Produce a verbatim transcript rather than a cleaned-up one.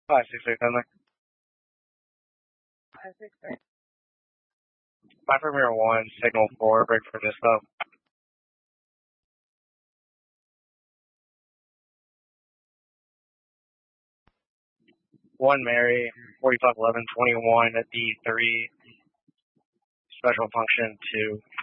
Five six six Henley. Five six three. Five Premier One, signal four, break for dispo. One Mary, forty-five eleven twenty-one at D three, special function two.